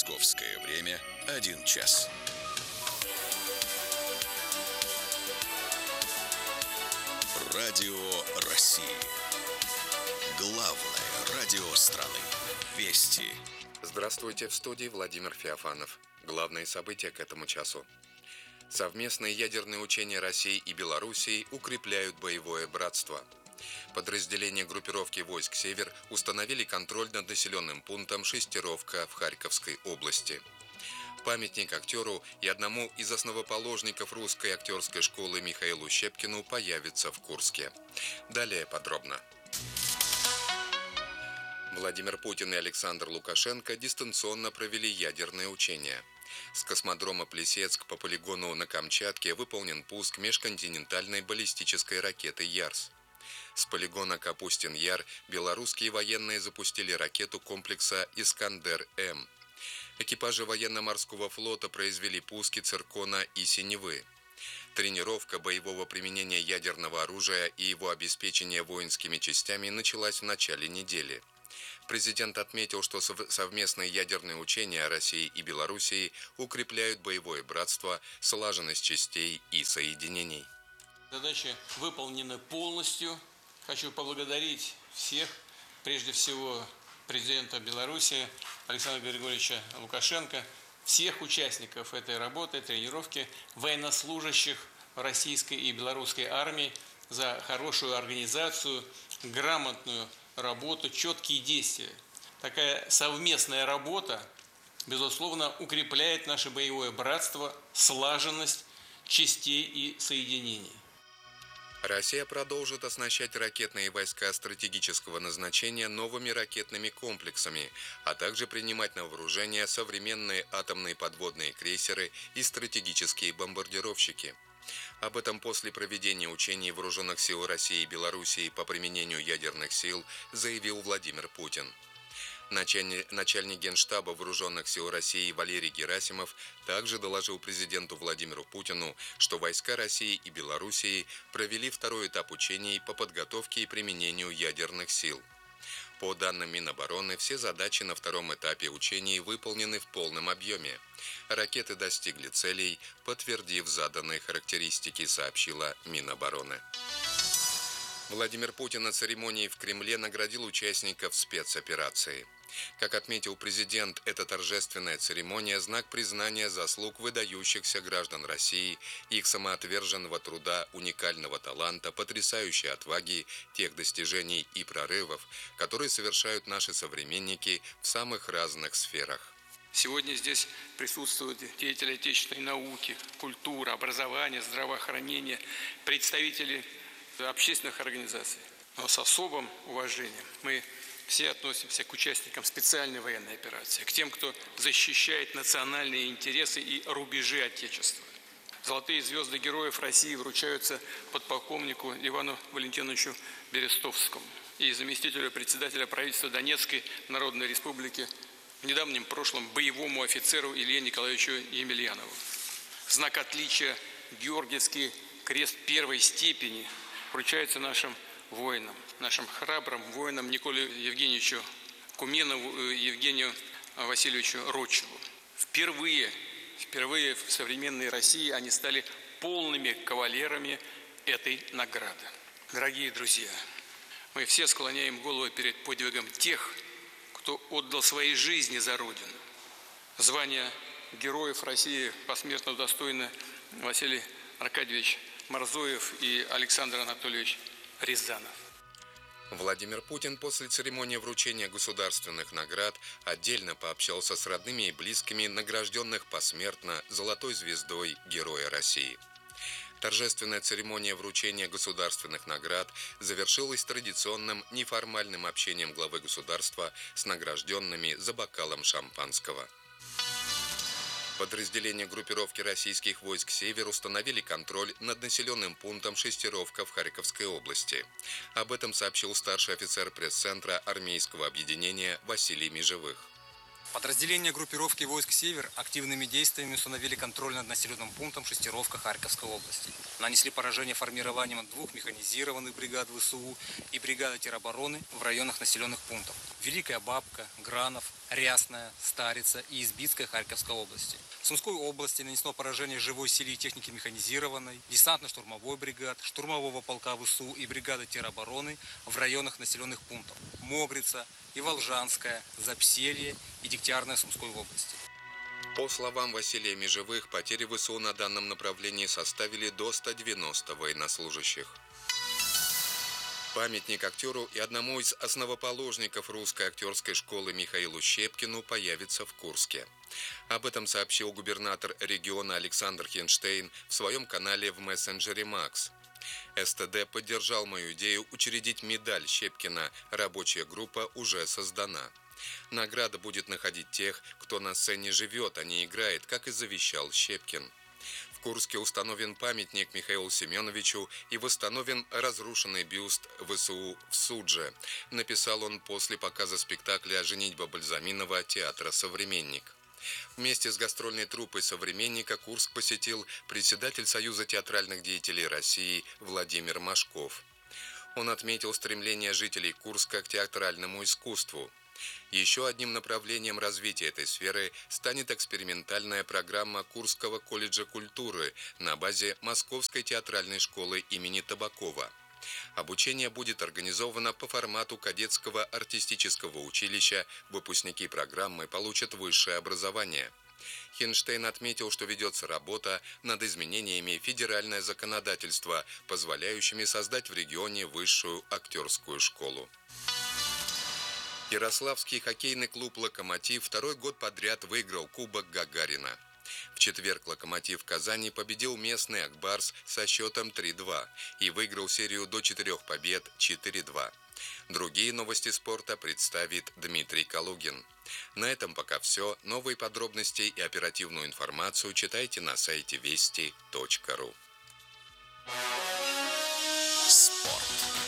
Московское время 1 час. Радио России. Главное радио страны. Вести. Здравствуйте, в студии Владимир Феофанов. Главные события к этому часу. Совместные ядерные учения России и Белоруссии укрепляют боевое братство. Подразделения группировки войск «Север» установили контроль над населенным пунктом Шестеровка в Харьковской области. Памятник актеру и одному из основоположников русской актерской школы Михаилу Щепкину появится в Курске. Далее подробно. Владимир Путин и Александр Лукашенко дистанционно провели ядерные учения. С космодрома Плесецк по полигону на Камчатке выполнен пуск межконтинентальной баллистической ракеты «Ярс». С полигона Капустин-Яр белорусские военные запустили ракету комплекса «Искандер-М». Экипажи военно-морского флота произвели пуски «Циркона» и «Синевы». Тренировка боевого применения ядерного оружия и его обеспечения воинскими частями началась в начале недели. Президент отметил, что совместные ядерные учения России и Белоруссии укрепляют боевое братство, слаженность частей и соединений. Задачи выполнены полностью. Хочу поблагодарить всех, прежде всего президента Беларуси Александра Григорьевича Лукашенко, всех участников этой работы, тренировки, военнослужащих российской и белорусской армии за хорошую организацию, грамотную работу, четкие действия. Такая совместная работа, безусловно, укрепляет наше боевое братство, слаженность частей и соединений. Россия продолжит оснащать ракетные войска стратегического назначения новыми ракетными комплексами, а также принимать на вооружение современные атомные подводные крейсеры и стратегические бомбардировщики. Об этом после проведения учений вооруженных сил России и Белоруссии по применению ядерных сил заявил Владимир Путин. Начальник Генштаба Вооруженных сил России Валерий Герасимов также доложил президенту Владимиру Путину, что войска России и Белоруссии провели второй этап учений по подготовке и применению ядерных сил. По данным Минобороны, все задачи на втором этапе учений выполнены в полном объеме. Ракеты достигли целей, подтвердив заданные характеристики, сообщила Минобороны. Владимир Путин на церемонии в Кремле наградил участников спецоперации. Как отметил президент, эта торжественная церемония – знак признания заслуг выдающихся граждан России, их самоотверженного труда, уникального таланта, потрясающей отваги, тех достижений и прорывов, которые совершают наши современники в самых разных сферах. Сегодня здесь присутствуют деятели отечественной науки, культуры, образования, здравоохранения, представители общественных организаций. Но с особым уважением мы все относимся к участникам специальной военной операции, к тем, кто защищает национальные интересы и рубежи Отечества. Золотые звезды героев России вручаются подполковнику Ивану Валентиновичу Берестовскому и заместителю председателя правительства Донецкой Народной Республики, в недавнем прошлом боевому офицеру Илье Николаевичу Емельянову. Знак отличия Георгиевский крест первой степени вручается нашим воинам, нашим храбрым воинам Николаю Евгеньевичу Куменову и Евгению Васильевичу Рочеву. Впервые в современной России они стали полными кавалерами этой награды. Дорогие друзья, мы все склоняем голову перед подвигом тех, кто отдал свои жизни за Родину. Звание героев России посмертно удостоены Василий Аркадьевич Морзоев и Александр Анатольевич Рязанов. Владимир Путин после церемонии вручения государственных наград отдельно пообщался с родными и близкими награжденных посмертно Золотой звездой Героя России. Торжественная церемония вручения государственных наград завершилась традиционным неформальным общением главы государства с награжденными за бокалом шампанского. Подразделения группировки российских войск «Север» установили контроль над населенным пунктом Шестеровка в Харьковской области. Об этом сообщил старший офицер пресс-центра армейского объединения Василий Межевых. Подразделения группировки войск «Север» активными действиями установили контроль над населенным пунктом Шестеровка Харьковской области. Нанесли поражение формированием 2 механизированных бригад ВСУ и бригады теробороны в районах населенных пунктов Великая Бабка, Гранов, Рясная, Старица и Избитская Харьковской области. В Сумской области нанесено поражение живой силе и техники механизированной, десантно-штурмовой бригад, штурмового полка ВСУ и бригады теробороны в районах населенных пунктов Могрица и Волжанская, Запселье и Дегтярная Сумской области. По словам Василия Межевых, потери ВСУ на данном направлении составили до 190 военнослужащих. Памятник актеру и одному из основоположников русской актерской школы Михаилу Щепкину появится в Курске. Об этом сообщил губернатор региона Александр Хинштейн в своем канале в мессенджере Макс. СТД поддержал мою идею учредить медаль Щепкина. Рабочая группа уже создана. Награда будет находить тех, кто на сцене живет, а не играет, как и завещал Щепкин. В Курске установлен памятник Михаилу Семеновичу и восстановлен разрушенный бюст ВСУ в Судже, написал он после показа спектакля «Женитьба Бальзаминова» театра «Современник». Вместе с гастрольной труппой «Современника» Курск посетил председатель Союза театральных деятелей России Владимир Машков. Он отметил стремление жителей Курска к театральному искусству. Еще одним направлением развития этой сферы станет экспериментальная программа Курского колледжа культуры на базе Московской театральной школы имени Табакова. Обучение будет организовано по формату кадетского артистического училища. Выпускники программы получат высшее образование. Хинштейн отметил, что ведется работа над изменениями федерального законодательства, позволяющими создать в регионе высшую актерскую школу. Ярославский хоккейный клуб «Локомотив» второй год подряд выиграл Кубок Гагарина. В четверг «Локомотив» Казани победил местный «Акбарс» со счетом 3-2 и выиграл серию до 4 побед 4-2. Другие новости спорта представит Дмитрий Калугин. На этом пока все. Новые подробности и оперативную информацию читайте на сайте вести.ру. Спорт.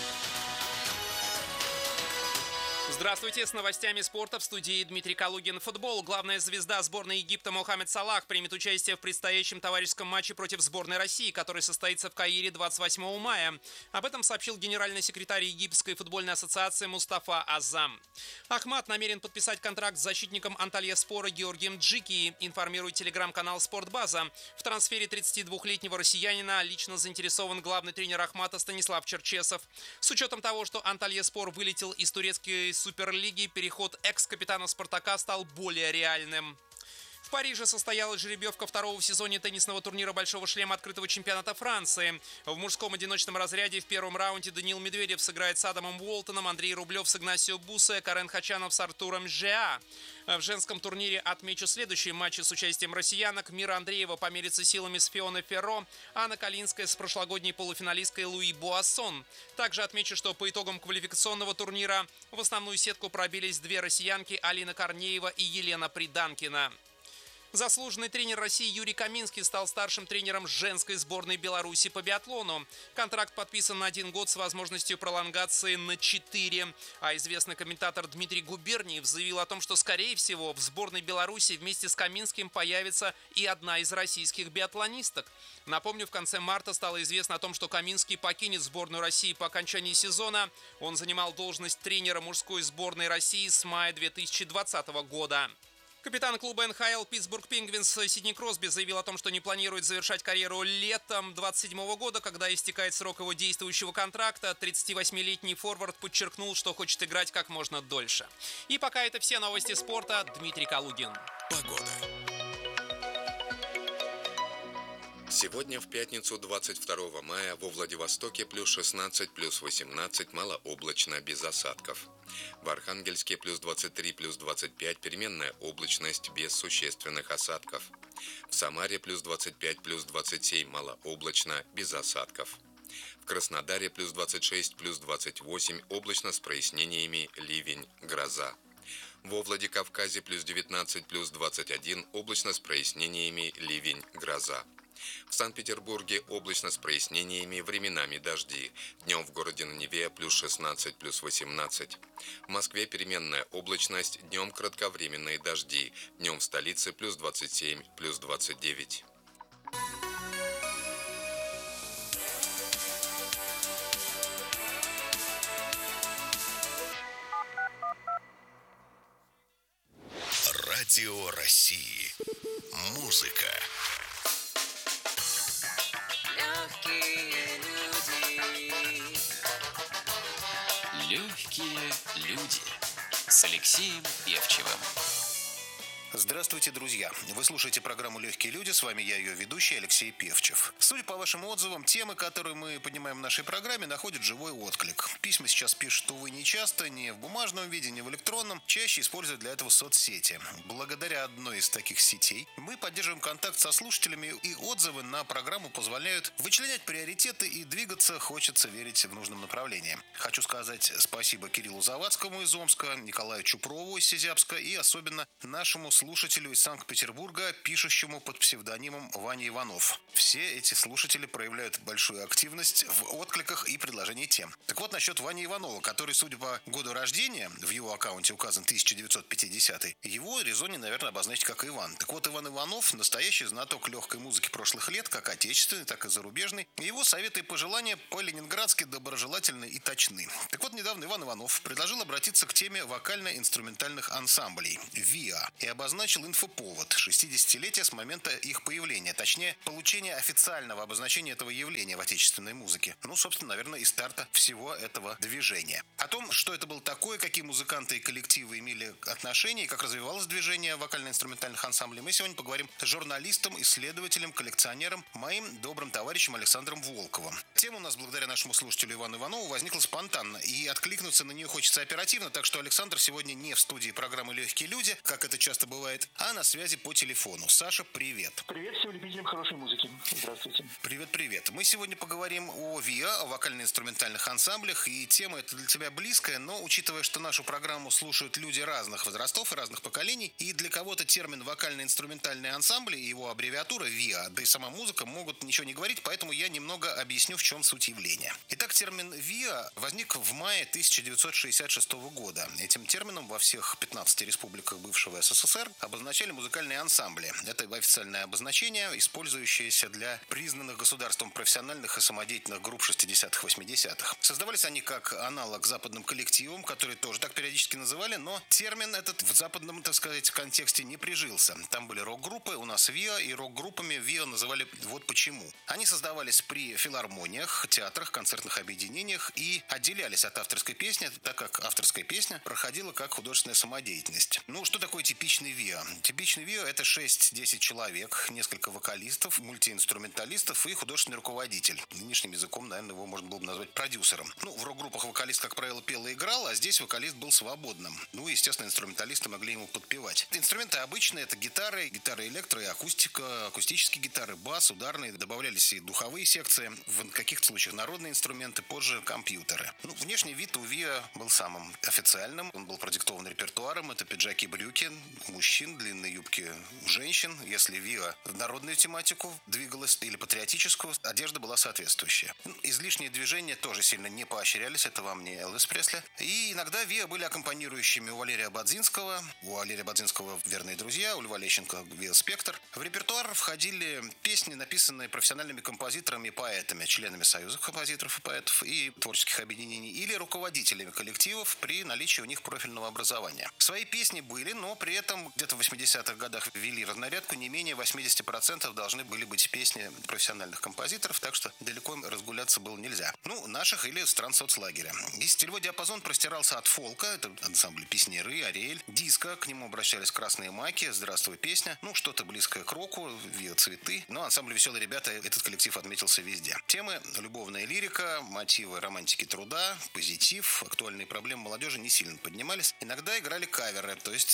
Здравствуйте, с новостями спорта в студии Дмитрий Калугин. Футбол. Главная звезда сборной Египта Мохаммед Салах примет участие в предстоящем товарищеском матче против сборной России, который состоится в Каире 28 мая. Об этом сообщил генеральный секретарь Египетской футбольной ассоциации Мустафа Азам. Ахмат намерен подписать контракт с защитником Антальяспора Георгием Джики, информирует телеграм-канал «Спортбаза». В трансфере 32-летнего россиянина лично заинтересован главный тренер Ахмата Станислав Черчесов. С учетом того, что Антальяспор вылетел из турецкой Суперлиги, переход экс-капитана «Спартака» стал более реальным. В Париже состоялась жеребьевка второго в сезоне теннисного турнира «Большого шлема» открытого чемпионата Франции. В мужском одиночном разряде в первом раунде Даниил Медведев сыграет с Адамом Уолтоном, Андрей Рублев с Игнасио Бусе, Карен Хачанов с Артуром Жеа. В женском турнире отмечу следующие матчи с участием россиянок. Мира Андреева померится силами с Фионой Ферро, Анна Калинская с прошлогодней полуфиналисткой Луи Буассон. Также отмечу, что по итогам квалификационного турнира в основную сетку пробились две россиянки Алина Корнеева и Елена Приданкина. Заслуженный тренер России Юрий Каминский стал старшим тренером женской сборной Беларуси по биатлону. Контракт подписан на 1 год с возможностью пролонгации на 4. А известный комментатор Дмитрий Губерниев заявил о том, что, скорее всего, в сборной Беларуси вместе с Каминским появится и одна из российских биатлонисток. Напомню, в конце марта стало известно о том, что Каминский покинет сборную России по окончании сезона. Он занимал должность тренера мужской сборной России с мая 2020 года. Капитан клуба НХЛ Питтсбург Пингвинс Сидни Кросби заявил о том, что не планирует завершать карьеру летом 2027 года, когда истекает срок его действующего контракта. 38-летний форвард подчеркнул, что хочет играть как можно дольше. И пока это все новости спорта. Дмитрий Калугин. Погода. Сегодня в пятницу 22 мая во Владивостоке плюс 16, плюс 18, малооблачно, без осадков. В Архангельске плюс 23, плюс 25, переменная облачность, без существенных осадков. В Самаре плюс 25, плюс 27, малооблачно, без осадков. В Краснодаре плюс 26, плюс 28, облачно с прояснениями, ливень, гроза. Во Владикавказе плюс 19, плюс 21, облачно с прояснениями, ливень, гроза. В Санкт-Петербурге облачно с прояснениями, временами дожди. Днем в городе на Неве плюс 16, плюс 18. В Москве переменная облачность, днем кратковременные дожди. Днем в столице плюс 27, плюс 29. Радио России. Музыка. Легкие люди с Алексеем Певчевым. Здравствуйте, друзья! Вы слушаете программу «Легкие люди», с вами я, ее ведущий Алексей Певчев. Судя по вашим отзывам, темы, которые мы поднимаем в нашей программе, находят живой отклик. Письма сейчас пишут, увы, не часто, не в бумажном виде, не в электронном, чаще используют для этого соцсети. Благодаря одной из таких сетей мы поддерживаем контакт со слушателями, и отзывы на программу позволяют вычленять приоритеты, и двигаться хочется верить в нужном направлении. Хочу сказать спасибо Кириллу Завадскому из Омска, Николаю Чупрову из Сизябска и особенно нашему слушателю из Санкт-Петербурга, пишущему под псевдонимом Ваня Иванов. Все эти слушатели проявляют большую активность в откликах и предложении тем. Так вот, насчет Вани Иванова, который, судя по году рождения, в его аккаунте указан 1950, его резоннее, наверное, обозначить как Иван. Так вот, Иван Иванов – настоящий знаток легкой музыки прошлых лет, как отечественной, так и зарубежной. Его советы и пожелания по-ленинградски доброжелательны и точны. Так вот, недавно Иван Иванов предложил обратиться к теме вокально-инструментальных ансамблей – ВИА и обозначил инфоповод – 60-летие с момента их появления, точнее, получения официального обозначения этого явления в отечественной музыке. Ну, собственно, наверное, и старта всего этого движения. О том, что это было такое, какие музыканты и коллективы имели отношения и как развивалось движение вокально-инструментальных ансамблей, мы сегодня поговорим с журналистом, исследователем, коллекционером, моим добрым товарищем Александром Волковым. Тема у нас, благодаря нашему слушателю Ивану Иванову, возникла спонтанно, и откликнуться на нее хочется оперативно, так что Александр сегодня не в студии программы «Легкие люди», как это часто бывает, а на связи по телефону. Саша, привет. Привет всем любителям хорошей музыки. Здравствуйте. Привет. Мы сегодня поговорим о ВИА, о вокально-инструментальных ансамблях, и тема эта для тебя близкая, но учитывая, что нашу программу слушают люди разных возрастов и разных поколений, и для кого-то термин вокально-инструментальные ансамбли и его аббревиатура ВИА, да и сама музыка могут ничего не говорить, поэтому я немного объясню, в чем суть явления. Итак, термин ВИА возник в мае 1966 года. Этим термином во всех 15 республиках бывшего СССР обозначали музыкальные ансамбли. Это официальное обозначение, использующееся для признанных государством профессиональных и самодеятельных групп 60-х, 80-х. Создавались они как аналог западным коллективам, которые тоже так периодически называли, но термин этот в западном, так сказать, контексте не прижился. Там были рок-группы, у нас ВИА, и рок-группами ВИА называли вот почему. Они создавались при филармониях, театрах, концертных объединениях и отделялись от авторской песни, так как авторская песня проходила как художественная самодеятельность. Ну, что такое типичный ВИА? Типичный ВИА – это 6-10 человек, несколько вокалистов, мультиинструменталистов и художественный руководитель. Нынешним языком, наверное, его можно было бы назвать продюсером. Ну, в рок-группах вокалист, как правило, пел и играл, а здесь вокалист был свободным. Ну, естественно, инструменталисты могли ему подпевать. Инструменты обычные – это гитары электро и акустика, акустические гитары, бас, ударные. Добавлялись и духовые секции, в каких-то случаях народные инструменты, позже компьютеры. Ну, внешний вид у ВИА был самым официальным. Он был продиктован репертуаром. Это пиджаки, брюки у мужчин, длинные юбки у женщин. Если ВИА в народную тематику двигалась или патриотическую, одежда была соответствующая. Излишние движения тоже сильно не поощрялись. Это вам не Элвис Пресли. И иногда ВИА были аккомпанирующими у Валерия Бадзинского. У Валерия Бадзинского «Верные друзья», у Льва Лещенко «ВИА Спектр». В репертуар входили песни, написанные профессиональными композиторами и поэтами, членами Союза композиторов и поэтов и творческих объединений, или руководителями коллективов при наличии у них профильного образования. Свои песни были, но при этом где-то в 80-х годах ввели разнарядку, не менее 80% должны были быть песни профессиональных композиторов, так что далеко разгуляться было нельзя. Ну, наших или стран соцлагеря. И стилевой диапазон простирался от фолка, это ансамбли Песняры, Ариэль, диско, к нему обращались Красные Маки, Здравствуй, песня, ну, что-то близкое к року, ВИА Цветы, но ансамбль Веселые ребята, этот коллектив отметился везде. Темы – любовная лирика, мотивы романтики труда, позитив, актуальные проблемы молодежи не сильно поднимались. Иногда играли каверы, то есть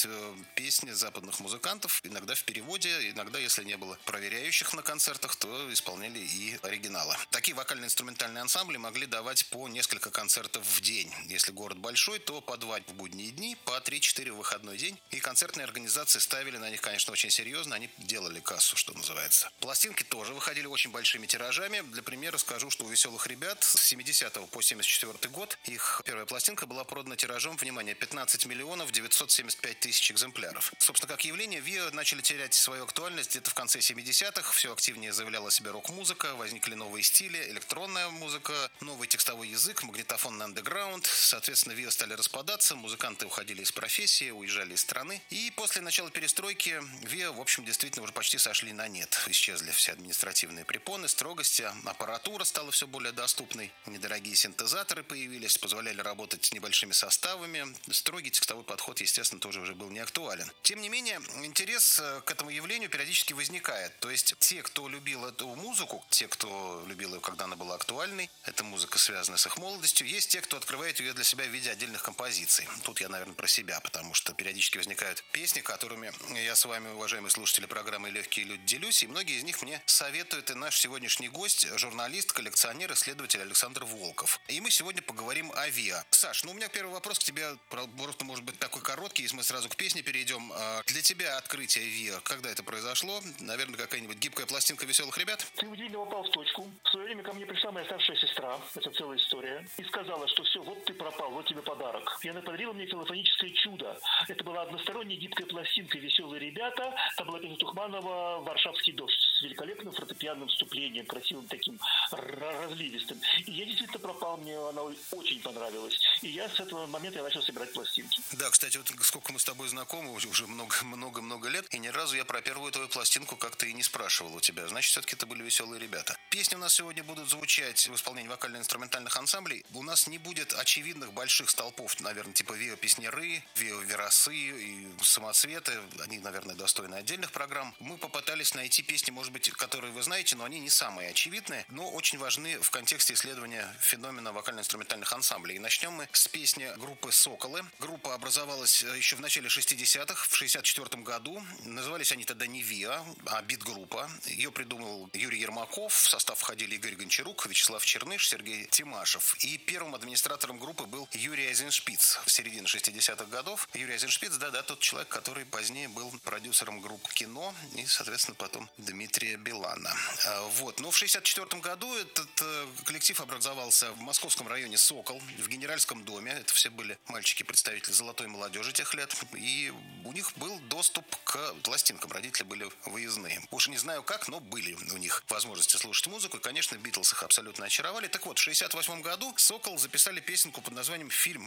песни западных музыкантов, иногда в переводе, иногда, если не было проверяющих на концертах, то исполняли и оригиналы. Такие вокально-инструментальные ансамбли могли давать по несколько концертов в день. Если город большой, то по 2 в будние дни, по 3-4 в выходной день. И концертные организации ставили на них, конечно, очень серьезно. Они делали кассу, что называется. Пластинки тоже выходили очень большими тиражами. Для примера скажу, что у «Веселых ребят» с 70 по 74 год их первая пластинка была продана тиражом, внимание, 15 миллионов 975 тысяч экземпляров. Собственно, как явление, ВИА начали терять свою актуальность где-то в конце 70-х. Все активнее заявляла себя рок-музыка, возникли новые стили, электронная музыка, новый текстовой язык, магнитофонный андеграунд. Соответственно, ВИА стали распадаться, музыканты уходили из профессии, уезжали из страны. И после начала перестройки ВИА, в общем, действительно уже почти сошли на нет. Исчезли все административные препоны, строгости, аппаратура стала все более доступной, недорогие синтезаторы появились, позволяли работать с небольшими составами. Строгий текстовой подход, естественно, тоже уже был не актуален. Тем не менее, интерес к этому явлению периодически возникает. То есть те, кто любил эту музыку, те, кто любил ее, когда она была актуальной, эта музыка связана с их молодостью, есть те, кто открывает ее для себя в виде отдельных композиций. Тут я, наверное, про себя, потому что периодически возникают песни, которыми я с вами, уважаемые слушатели программы «Легкие люди», делюсь, и многие из них мне советует и наш сегодняшний гость, журналист, коллекционер, исследователь Александр Волков. И мы сегодня поговорим о ВИА. Саш, у меня первый вопрос к тебе, просто может быть такой короткий, если мы сразу к песне перейдем. Для тебя открытие ВИА, когда это произошло? Наверное, какая-нибудь гибкая пластинка «Веселых ребят»? Ты удивительно попал в точку. В свое время ко мне пришла моя старшая сестра, это целая история, и сказала, что все, вот ты пропал, вот тебе подарок. И она подарила мне филофоническое чудо. Это была односторонняя гибкая пластинка «Веселые ребята». Там была песня Тухманова «Варшавский дождь» с великолепным фортепианным вступлением, красивым таким разливистым. И я действительно пропал, мне она очень понравилась. И я с этого момента начал собирать пластинки. Да, кстати, вот сколько мы с тобой знакомы, уже много-много лет, и ни разу я про первую твою пластинку как-то и не спрашивал у тебя. Значит, все-таки это были «Веселые ребята». Песни у нас сегодня будут звучать в исполнении вокально-инструментальных ансамблей. У нас не будет очевидных больших столпов, наверное, типа «Виа Песняры», «Виа Верасы» и «Самоцветы». Они, наверное, достойны отдельных программ. Мы попытались найти песни, может быть, которые вы знаете, но они не самые очевидные, но очень важны в контексте исследования феномена вокально-инструментальных ансамблей. И начнем мы с песни группы «Соколы». Группа образовалась еще в начале 60-х, в 64 году. Назывались они тогда не ВИА, а бит-группа. Ее придумал Юрий Ермаков. В состав входили Игорь Гончарук, Вячеслав Черныш, Сергей Тимашев. И первым администратором группы был Юрий Айзеншпиц в середине 60-х годов. Юрий Айзеншпиц, да, тот человек, который позднее был продюсером группы «Кино» и, соответственно, потом Дмитрия Билана. Вот. Но в 64 году этот коллектив образовался в московском районе «Сокол», в Генеральском доме. Это все были мальчики-представители золотой молодежи тех лет. И у них был доступ к пластинкам. Родители были выездные. Уж не знаю как, но были у них возможности слушать музыку. И, конечно, Битлз их абсолютно очаровали. Так вот, в 68 году «Сокол» записали песенку под названием «Фильм»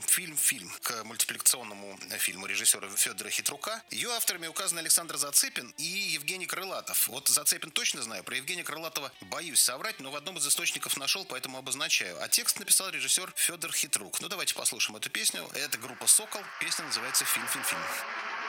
к мультипликационному фильму режиссера Федора Хитрука. Ее авторами указаны Александр Зацепин и Евгений Крылатов. Вот Зацепин точно знаю, про Евгения Крылатова боюсь соврать, но в одном из источников нашел, поэтому обозначаю. А текст написал режиссер Федор Хитрук. Ну, давайте послушаем эту песню. Это группа «Сокол». Песня называется «Фильм».